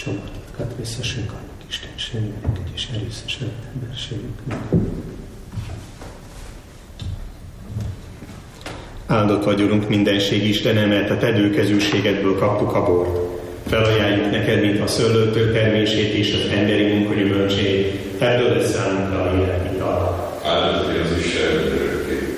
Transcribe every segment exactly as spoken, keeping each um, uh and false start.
sokat visszasünk annak istenségünknek és erészesebb emberségünknek. Áldott vagy, Urunk, mindenség Istene, mert a Te dőkezűségedből kaptuk a bort. Felajánljuk neked, mint a szőlőtől termését és az emberi munka gyümölcsét. Ebből lesz számunkra a élet ital. Áldott vagy az Isten örökké.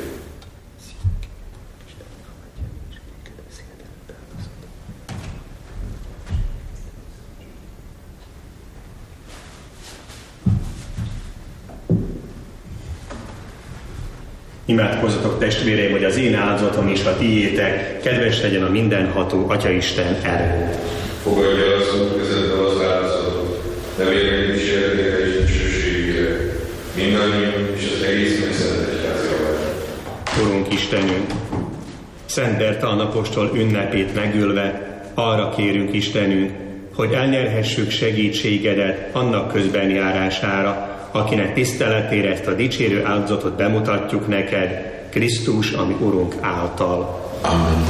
Imádkozzatok, testvéreim, hogy az én áldozatom és a tiétek kedves legyen a mindenható Atyaisten előtt. Fogadja az Úr kezedbe az áldozatot, ne vérjük kísérletére és dicsőségére, mindannyian és az egész megszentett egyház javára. Urunk Istenünk, Szent Bertalan apostol ünnepét megülve arra kérünk Istenünk, hogy elnyerhessük segítségedet annak közbenjárására, akinek tiszteletére ezt a dicsérő áldozatot bemutatjuk neked, Krisztus, ami Urunk által. Amen.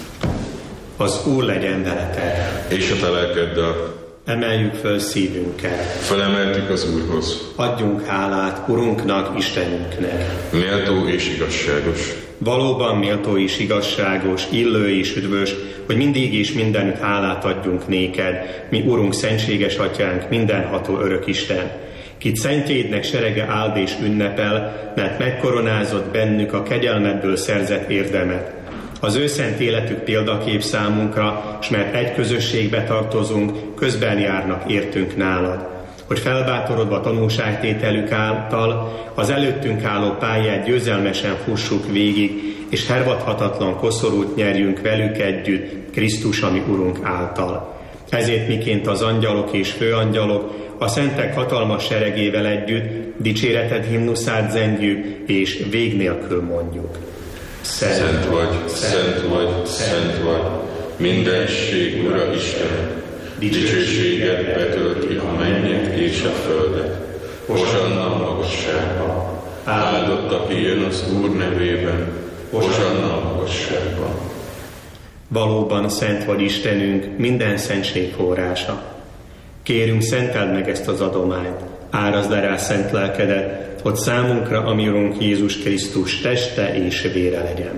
Az Úr legyen veletek. És a te lelkeddel. Emeljük föl szívünket. Felemeltük az Úrhoz. Adjunk hálát Urunknak, Istenünknek. Méltó és igazságos. Valóban méltó és igazságos, illő és üdvös, hogy mindig és mindenütt hálát adjunk néked, mi Urunk, szentséges Atyánk, mindenható örök Isten, kit szentjeidnek serege áld és ünnepel, mert megkoronázott bennük a kegyelmedből szerzett érdemet. Az ő szent életük példakép számunkra, s mert egy közösségbe tartozunk, közben járnak értünk nálad, hogy felbátorodva tanúságtételük által az előttünk álló pályát győzelmesen fussuk végig, és hervadhatatlan koszorút nyerjünk velük együtt, Krisztus, ami Urunk által. Ezért miként az angyalok és főangyalok, a szentek hatalmas seregével együtt dicséreted himnuszát zendjük, és vég nélkül mondjuk. Szent, szent vagy, szent vagy, szent vagy, mindenség Ura Isten, dicsőséged betölti a mennyet és a földet. Hosanna a magasságban, áldott, aki jön az Úr nevében, hosanna a magasságban. Valóban szent vagy Istenünk, minden szentség forrása. Kérünk, szenteld meg ezt az adományt, árazd le rá szent lelkedet, hogy számunkra, ami Urunk Jézus Krisztus teste és vére legyen.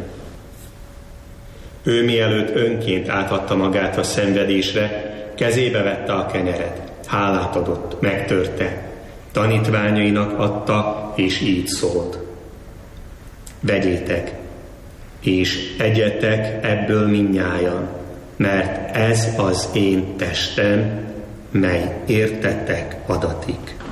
Ő mielőtt önként átadta magát a szenvedésre, kezébe vette a kenyeret, hálát adott, megtörte, tanítványainak adta, és így szólt. Vegyétek, és egyetek ebből mindnyájan, mert ez az én testem, mely értetek adatik.